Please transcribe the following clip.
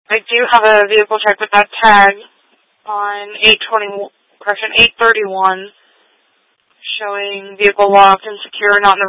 I do have a vehicle check with that tag on 831, showing vehicle locked and secure, not in the